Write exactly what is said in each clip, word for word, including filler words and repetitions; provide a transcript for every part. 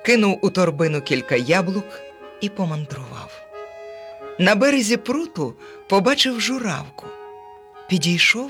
кинув у торбину кілька яблук і помандрував. На березі пруту побачив журавку. Підійшов,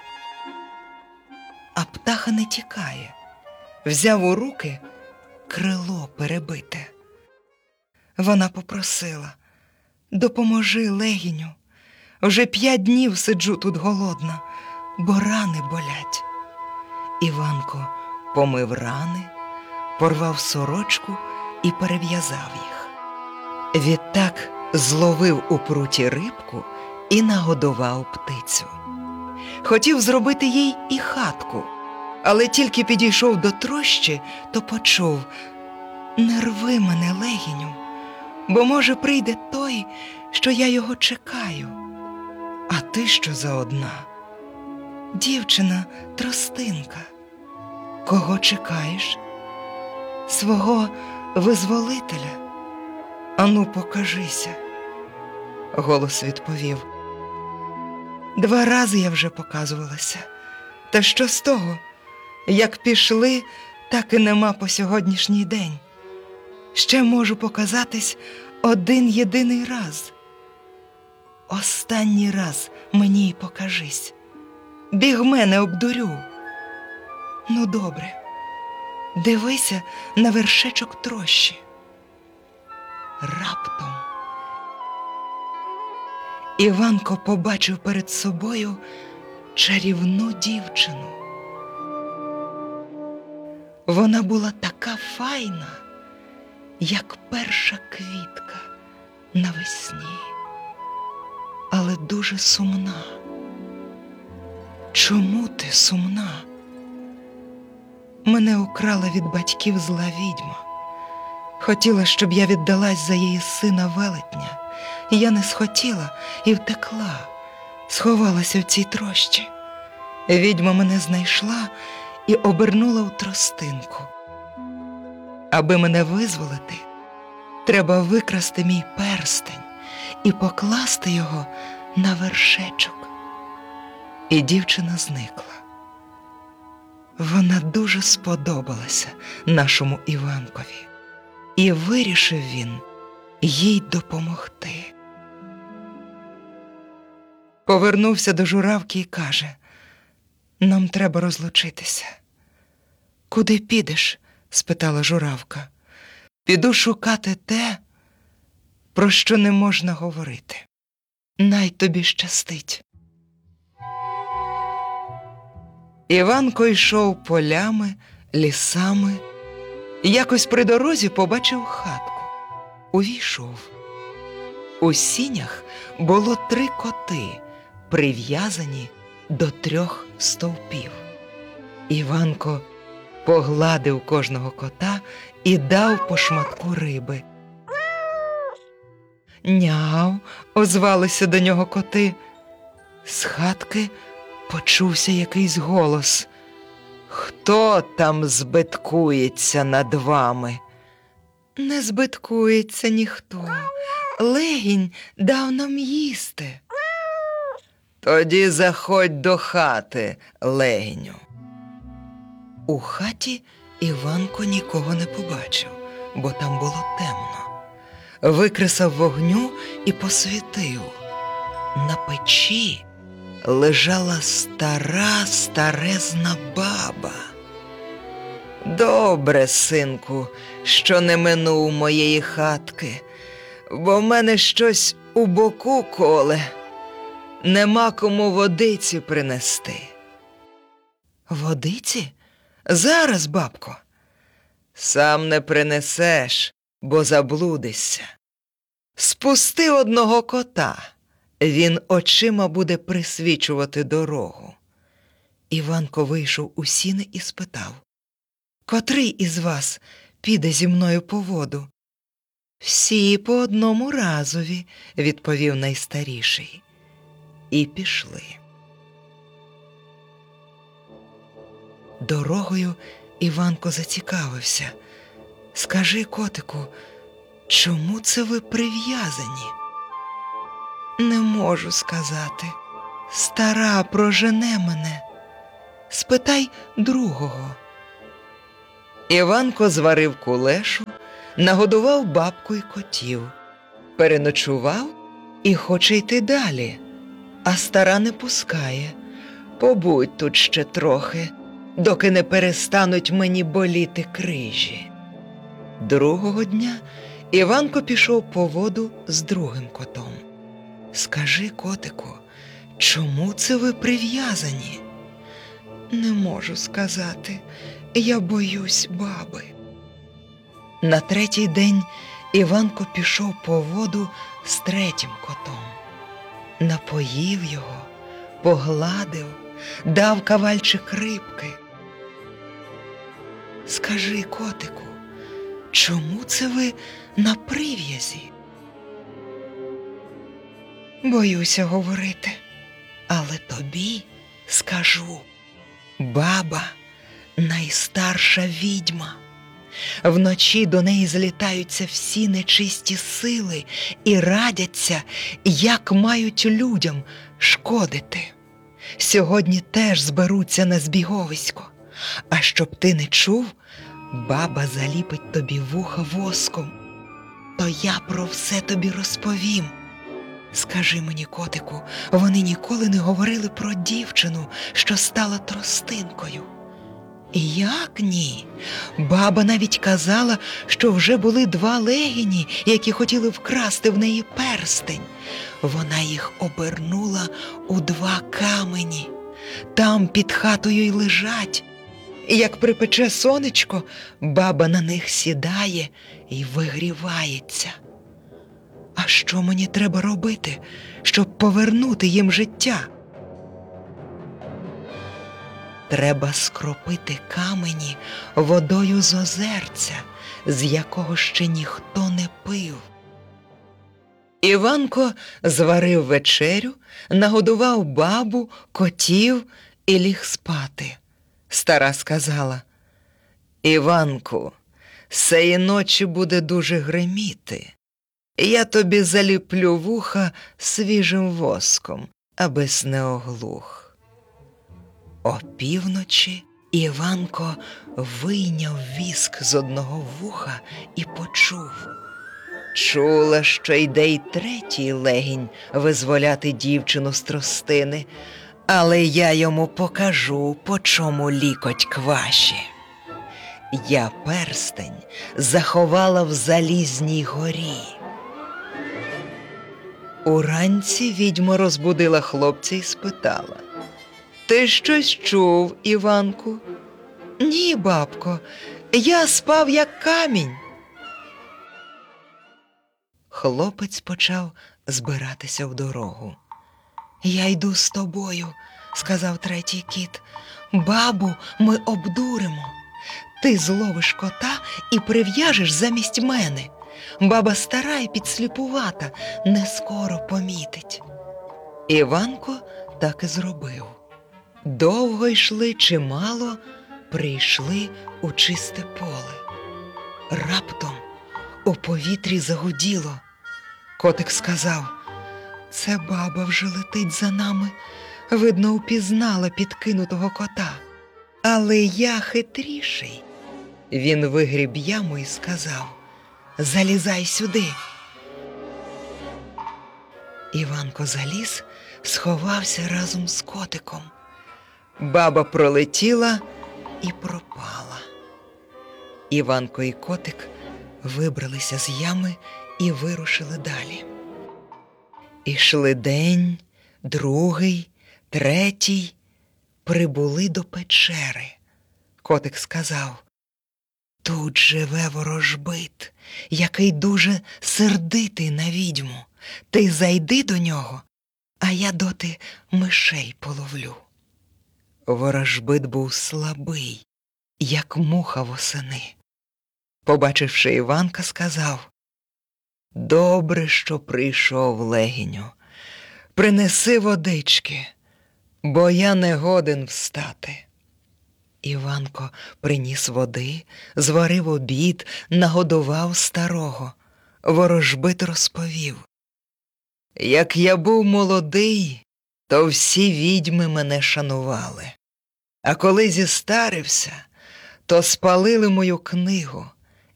а птаха не тікає. Взяв у руки крило перебите. Вона попросила: «Допоможи, легіню, вже п'ять днів сиджу тут голодна, бо рани болять». Іванко помив рани, порвав сорочку і перев'язав їх. Відтак зловив у пруті рибку і нагодував птицю. Хотів зробити їй і хатку, але тільки підійшов до трощі, то почув: «Не рви мене, легіню, бо, може, прийде той, що я його чекаю. А ти що за одна? Дівчина Тростинка. Кого чекаєш? Свого визволителя? Ану, покажися». Голос відповів: «Два рази я вже показувалася. Та що з того? Як пішли, так і нема по сьогоднішній день. Ще можу показатись один єдиний раз. Останній раз мені й покажись. Бігме не обдурю». «Ну, добре, дивися на вершечок трощі». Раптом Іванко побачив перед собою чарівну дівчину. Вона була така файна, як перша квітка навесні, але дуже сумна. «Чому ти сумна?» «Мене украла від батьків зла відьма. Хотіла, щоб я віддалась за її сина велетня. Я не схотіла і втекла, сховалася в цій трощі. Відьма мене знайшла і обернула у тростинку. Аби мене визволити, треба викрасти мій перстень і покласти його на вершечок». І дівчина зникла. Вона дуже сподобалася нашому Іванкові, і вирішив він їй допомогти. Повернувся до журавки і каже: «Нам треба розлучитися». «Куди підеш?» – спитала журавка. «Піду шукати те, про що не можна говорити. Най тобі щастить». Іванко йшов полями, лісами, і якось при дорозі побачив хатку. Увійшов. У сінях було три коти, прив'язані до трьох стовпів. Іванко погладив кожного кота і дав по шматку риби. «Няу!» – озвалися до нього коти. З хатки почувся якийсь голос: «Хто там збиткується над вами?» «Не збиткується ніхто. Легінь дав нам їсти». «Тоді заходь до хати, легіню». У хаті Іванко нікого не побачив, бо там було темно. Викресав вогню і посвітив. На печі лежала стара старезна баба. «Добре, синку, що не минув моєї хатки, бо в мене щось у боку коле. Нема кому водиці принести». «Водиці? Зараз, бабко». «Сам не принесеш, бо заблудишся. Спусти одного кота, він очима буде присвічувати дорогу». Іванко вийшов у сіни і спитав: «Котрий із вас піде зі мною по воду?» «Всі по одному разові», – відповів найстаріший. І пішли. Дорогою Іванко зацікавився: «Скажи, котику, чому це ви прив'язані?» «Не можу сказати. Стара прожене мене. Спитай другого». Іванко зварив кулешу Нагодував бабку й котів, переночував і хоче йти далі, а стара не пускає. Побудь тут ще трохи, доки не перестануть мені боліти крижі. Другого дня Іванко пішов по воду з другим котом. Скажи, котику, чому це ви прив'язані? Не можу сказати, я боюсь баби. На третій день Іванко пішов по воду з третім котом. Напоїв його, погладив, дав кавальчик рибки. Скажи, котику, чому це ви на прив'язі? Боюся говорити, але тобі скажу. Баба – найстарша відьма. Вночі до неї злітаються всі нечисті сили і радяться, як мають людям шкодити. Сьогодні теж зберуться на збіговисько. А щоб ти не чув, баба заліпить тобі вуха воском. То я про все тобі розповім. Скажи мені, котику, вони ніколи не говорили про дівчину, що стала тростинкою? Як ні? Баба навіть казала, що вже були два легені, які хотіли вкрасти в неї перстень. Вона їх обернула у два камені. Там під хатою й лежать. І як припече сонечко, баба на них сідає і вигрівається. А що мені треба робити, щоб повернути їм життя? Треба скропити камені водою з озерця, з якого ще ніхто не пив. Іванко зварив вечерю, нагодував бабу, котів і ліг спати. Стара сказала: «Іванку, сеї ночі буде дуже гриміти. Я тобі заліплю вуха свіжим воском, абис не оглух». Опівночі Іванко вийняв віск з одного вуха і почув. Чула, що йде й третій легінь визволяти дівчину з тростини, але я йому покажу, по чому лікоть кваші. Я перстень заховала в залізній горі. Уранці відьма розбудила хлопця і спитала: «Ти щось чув, Іванку?» «Ні, бабко, я спав як камінь». Хлопець почав збиратися в дорогу. «Я йду з тобою», – сказав третій кіт. «Бабу ми обдуримо. Ти зловиш кота і прив'яжеш замість мене. Баба стара і підсліпувата, не скоро помітить». Іванко так і зробив. Довго йшли чимало, прийшли у чисте поле. Раптом у повітрі загуділо. Котик сказав: «Це баба вже летить за нами. Видно, упізнала підкинутого кота. Але я хитріший». Він вигріб яму і сказав: «Залізай сюди». Іванко заліз, сховався разом з котиком. Баба пролетіла і пропала. Іванко і котик вибралися з ями і вирушили далі. Ішли день, другий, третій, прибули до печери. Котик сказав: «Тут живе ворожбит, який дуже сердитий на відьму. Ти зайди до нього, а я доти мишей половлю». Ворожбит був слабий, як муха восени. Побачивши Іванка, сказав: «Добре, що прийшов, легіню. Принеси водички, бо я не годен встати». Іванко приніс води, зварив обід, нагодував старого. Ворожбит розповів: «Як я був молодий, то всі відьми мене шанували. А коли зістарився, то спалили мою книгу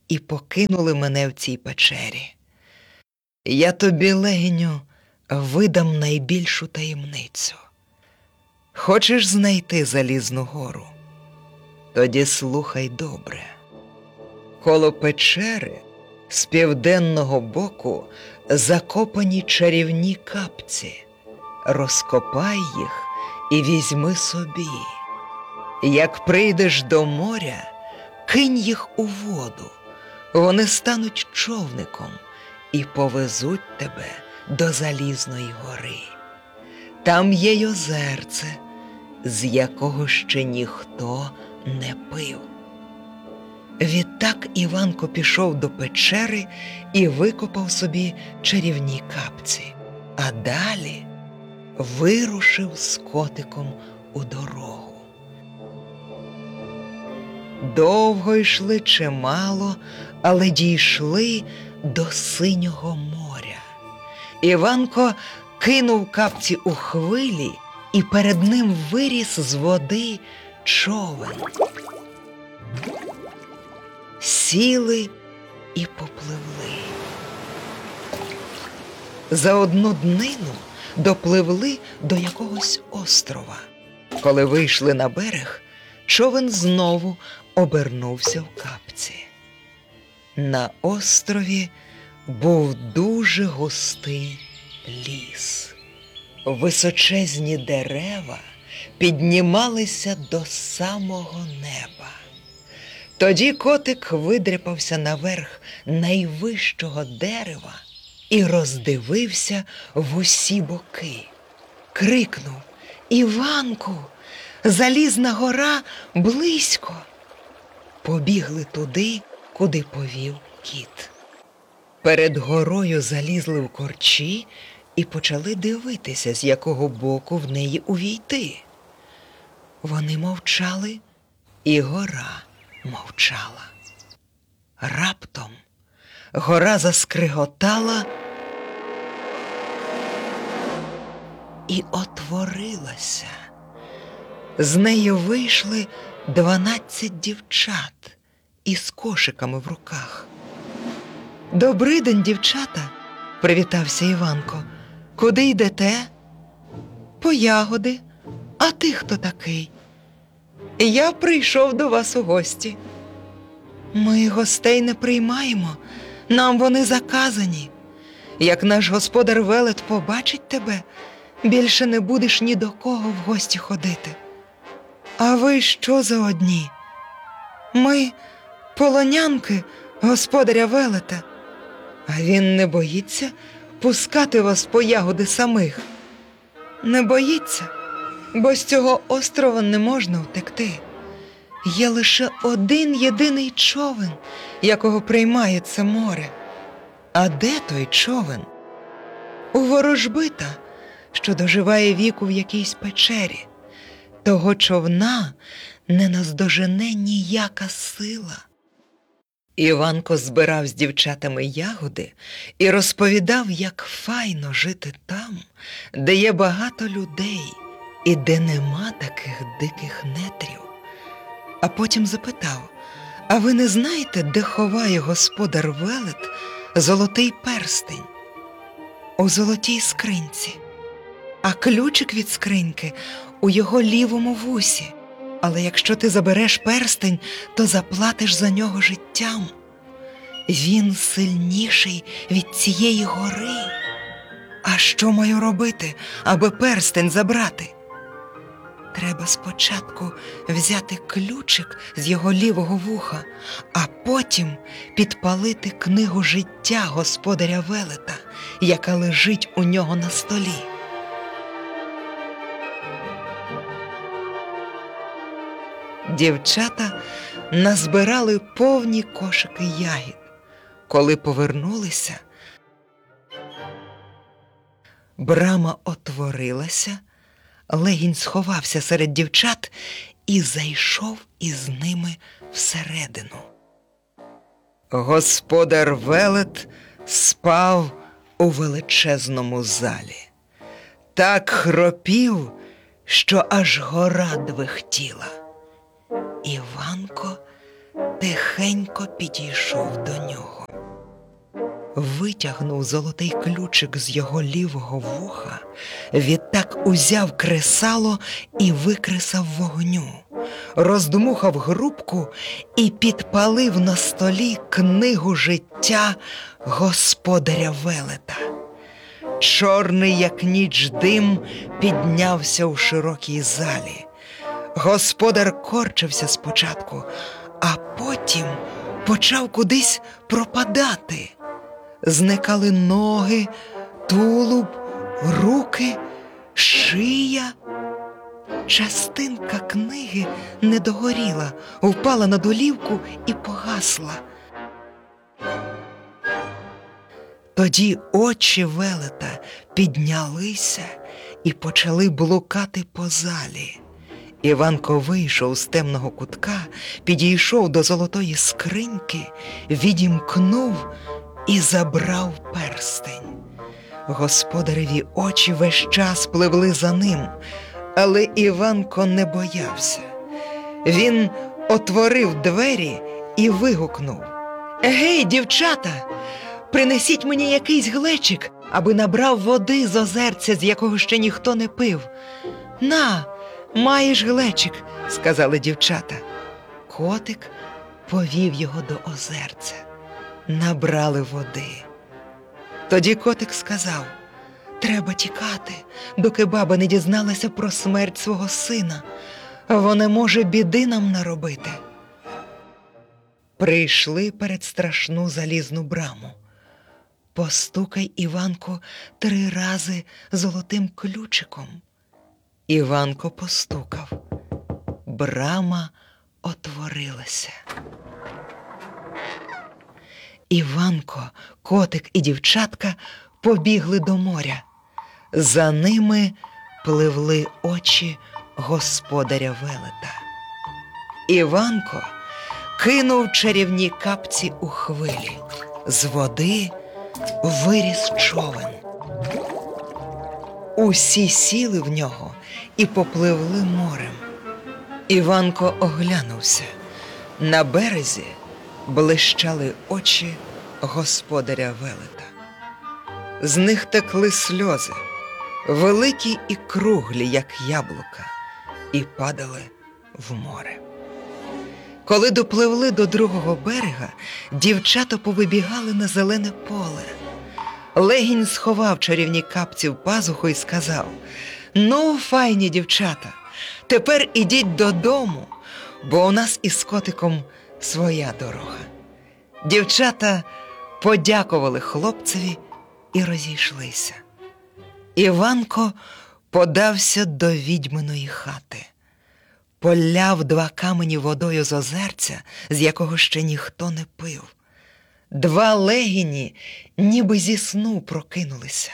і покинули мене в цій печері. Я тобі, легеню, видам найбільшу таємницю. Хочеш знайти Залізну гору? Тоді слухай добре. Коло печери з південного боку закопані чарівні капці. Розкопай їх і візьми собі. Як прийдеш до моря, кинь їх у воду. Вони стануть човником і повезуть тебе до Залізної гори. Там є й озерце, з якого ще ніхто не пив. Відтак Іванко пішов до печери і викопав собі чарівні капці, а далі вирушив з котиком у дорогу. Довго йшли чимало, але дійшли до Синього моря. Іванко кинув капці у хвилі, і перед ним виріс з води човен. Сіли і попливли. За одну днину допливли до якогось острова. Коли вийшли на берег, човен знову обернувся в капці. На острові був дуже густий ліс. Височезні дерева піднімалися до самого неба. Тоді котик видряпався наверх найвищого дерева і роздивився в усі боки. Крикнув: «Іванку, Залізна гора близько!» Побігли туди, куди повів кіт. Перед горою залізли в корчі і почали дивитися, з якого боку в неї увійти. Вони мовчали, і гора мовчала. Раптом гора заскриготала і отворилася. З нею вийшли дванадцять дівчат із кошиками в руках. «Добрий день, дівчата!» – привітався Іванко. «Куди йдете?» «По ягоди. А ти хто такий?» «Я прийшов до вас у гості». «Ми гостей не приймаємо, нам вони заказані. Як наш господар Велет побачить тебе, більше не будеш ні до кого в гості ходити». «А ви що за одні?» «Ми полонянки господаря Велета. А він не боїться пускати вас по ягоди самих?» «Не боїться, бо з цього острова не можна втекти. Є лише один єдиний човен, якого приймає це море». «А де той човен?» «У ворожбита, що доживає віку в якійсь печері. Того човна не наздожене ніяка сила». Іванко збирав з дівчатами ягоди і розповідав, як файно жити там, де є багато людей і де нема таких диких нетрів. А потім запитав: «А ви не знаєте, де ховає господар Велет золотий перстень?» «У золотій скриньці. А ключик від скриньки у його лівому вусі. Але якщо ти забереш перстень, то заплатиш за нього життям. Він сильніший від цієї гори». «А що маю робити, аби перстень забрати?» «Треба спочатку взяти ключик з його лівого вуха, а потім підпалити книгу життя господаря Велета, яка лежить у нього на столі». Дівчата назбирали повні кошики ягід. Коли повернулися, брама отворилася, легінь сховався серед дівчат і зайшов із ними всередину. Господар Велет спав у величезному залі. Так хропів, що аж гора двихтіла. Іванко тихенько підійшов до нього. Витягнув золотий ключик з його лівого вуха, відтак узяв кресало і викресав вогню, роздмухав грубку і підпалив на столі книгу життя господаря Велета. Чорний, як ніч, дим піднявся у широкій залі. Господар корчився спочатку, а потім почав кудись пропадати. Зникали ноги, тулуб, руки, шия. Частинка книги не догоріла, впала на долівку і погасла. Тоді очі Велета піднялися і почали блукати по залі. Іванко вийшов з темного кутка, підійшов до золотої скриньки, відімкнув і забрав перстень. Господареві очі весь час пливли за ним, але Іванко не боявся. Він отворив двері і вигукнув: «Егей, дівчата, принесіть мені якийсь глечик, аби набрав води з озерця, з якого ще ніхто не пив». «На, маєш глечик», – сказали дівчата. Котик повів його до озерця. Набрали води. Тоді котик сказав: «Треба тікати, доки баба не дізналася про смерть свого сина. Вона може біди нам наробити». Прийшли перед страшну залізну браму. «Постукай, Іванко, три рази золотим ключиком». Іванко постукав. Брама отворилася. Іванко, котик і дівчатка побігли до моря. За ними пливли очі господаря Велета. Іванко кинув чарівні капці у хвилі. З води виріс човен. Усі сіли в нього і попливли морем. Іванко оглянувся. На березі блищали очі господаря Велета. З них текли сльози, великі і круглі, як яблука, і падали в море. Коли допливли до другого берега, дівчата повибігали на зелене поле. Легінь сховав чарівні капці в пазуху і сказав: «Ну, файні дівчата, тепер ідіть додому, бо у нас із котиком своя дорога». Дівчата подякували хлопцеві і розійшлися. Іванко подався до відьминої хати. Поляв два камені водою з озерця, з якого ще ніхто не пив. Два легіні ніби зі сну прокинулися.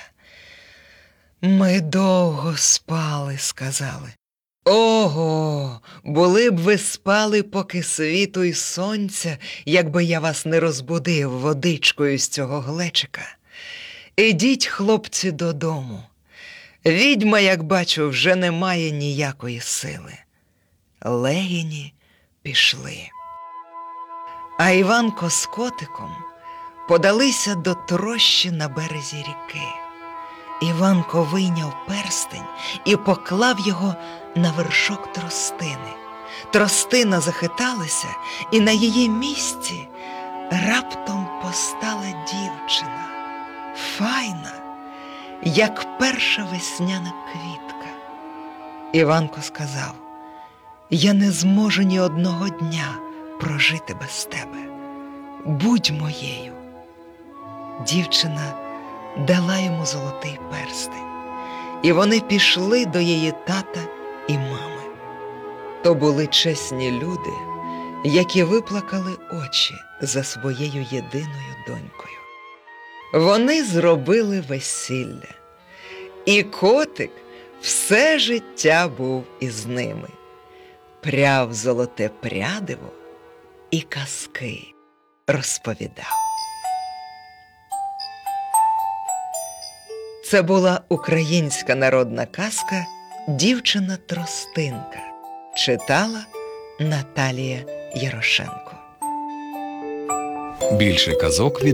«Ми довго спали», – сказали. «Ого, були б ви спали, поки світу й сонця, якби я вас не розбудив водичкою з цього глечика. Ідіть, хлопці, додому. Відьма, як бачу, вже не має ніякої сили». Легіні пішли. А Іванко з котиком подалися до трощі на березі ріки. Іванко вийняв перстень і поклав його на вершок тростини. Тростина захиталася, і на її місці раптом постала дівчина, файна, як перша весняна квітка. Іванко сказав: «Я не зможу ні одного дня прожити без тебе. Будь моєю». Дівчина дала йому золотий перстень, і вони пішли до її тата і мами. То були чесні люди, які виплакали очі за своєю єдиною донькою. Вони зробили весілля, і котик все життя був із ними. Пряв золоте прядиво і казки розповідав. Це була українська народна казка «Дівчина-тростинка». Читала Наталія Ярошенко. Більше казок від